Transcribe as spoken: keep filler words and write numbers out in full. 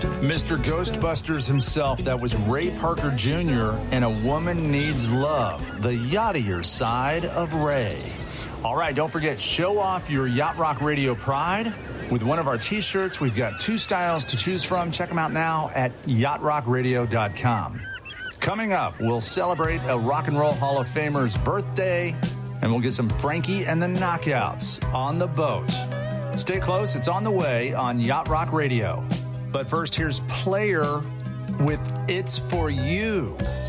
Mister Ghostbusters himself, that was Ray Parker Junior and A Woman Needs Love, the yachtier side of Ray. All right, don't forget, show off your Yacht Rock Radio pride with one of our T-shirts. We've got two styles to choose from. Check them out now at yacht rock radio dot com. Coming up, we'll celebrate a Rock and Roll Hall of Famer's birthday, and we'll get some Frankie and the Knockouts on the boat. Stay close. It's on the way on Yacht Rock Radio. But first, here's Player with It's For You.